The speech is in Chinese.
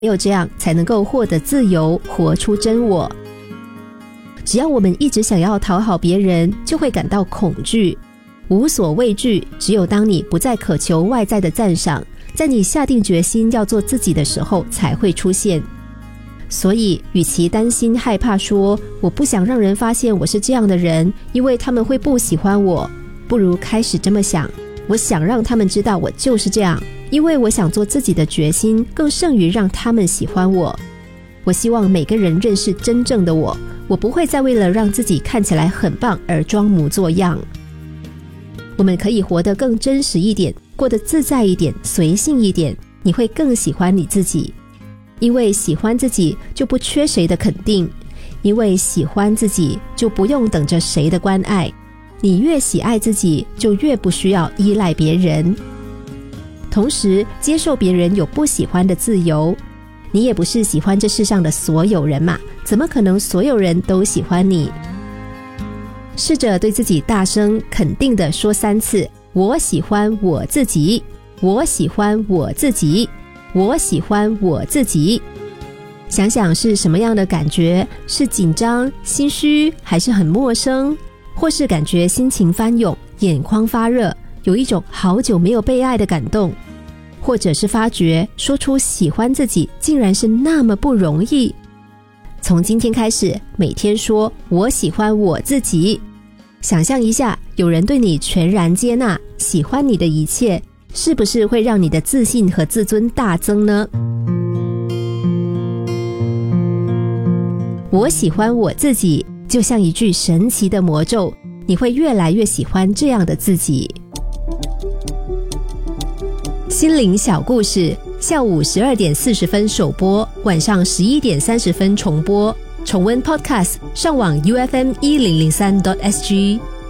只有这样才能够获得自由，活出真我。只要我们一直想要讨好别人，就会感到恐惧，无所畏惧。只有当你不再渴求外在的赞赏，在你下定决心要做自己的时候才会出现。所以与其担心害怕说我不想让人发现我是这样的人，因为他们会不喜欢我，不如开始这么想，我想让他们知道我就是这样，因为我想做自己的决心更胜于让他们喜欢我。我希望每个人认识真正的我，我不会再为了让自己看起来很棒而装模作样。我们可以活得更真实一点，过得自在一点，随性一点，你会更喜欢你自己。因为喜欢自己就不缺谁的肯定，因为喜欢自己就不用等着谁的关爱。你越喜爱自己，就越不需要依赖别人。同时接受别人有不喜欢的自由，你也不是喜欢这世上的所有人嘛，怎么可能所有人都喜欢你？试着对自己大声肯定地说3次，我喜欢我自己，我喜欢我自己，我喜欢我自己。想想是什么样的感觉，是紧张、心虚，还是很陌生？或是感觉心情翻涌，眼眶发热，有一种好久没有被爱的感动？或者是发觉说出喜欢自己竟然是那么不容易？从今天开始，每天说我喜欢我自己。想象一下，有人对你全然接纳，喜欢你的一切，是不是会让你的自信和自尊大增呢？我喜欢我自己，就像一句神奇的魔咒，你会越来越喜欢这样的自己。心灵小故事，下午12点40分首播，晚上11点30分重播。重温 Podcast， 上网 UFM1003.SG。